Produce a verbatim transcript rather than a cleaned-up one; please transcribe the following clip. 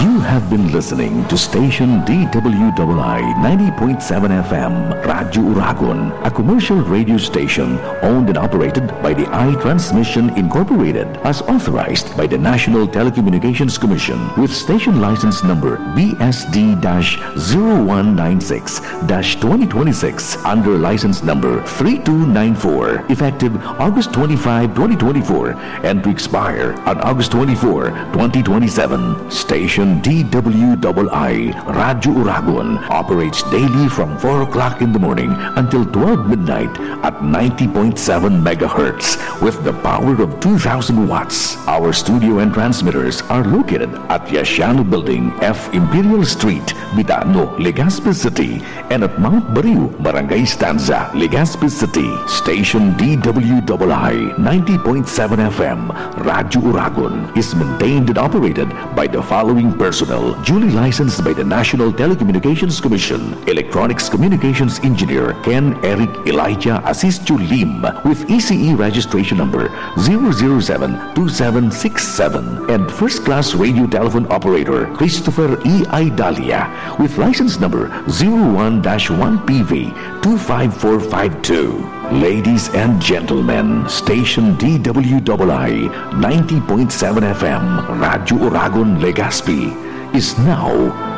You have been listening to station D W I I ninety point seven F M, Radyo Uragon, a commercial radio station owned and operated by the iTransmission Incorporated as authorized by the National Telecommunications Commission with station license number B S D zero one nine six twenty twenty-six under license number three two nine four, effective August twenty-fifth, twenty twenty-four, and to expire on August twenty-fourth, twenty twenty-seven. Station D W I I, Radyo Uragon, operates daily from four o'clock in the morning until twelve midnight at ninety point seven megahertz with the power of two thousand watts. Our studio and transmitters are located at Yasiano Building, F. Imperial Street, Bitano, Legazpi City, and at Mount Bariu, Barangay Stanza, Legazpi City. Station D W I I ninety point seven F M, Radyo Uragon, is maintained and operated by the following personnel duly licensed by the National Telecommunications Commission. Electronics Communications Engineer Ken Eric Elijah Asistiu Lim with E C E registration number zero zero seven two seven six seven, and First Class Radio Telephone Operator Christopher E. Idalia with license number zero one dash one P V two five four five two. Ladies and gentlemen, station D W I I ninety point seven F M, Radyo Uragon, Legazpi, is now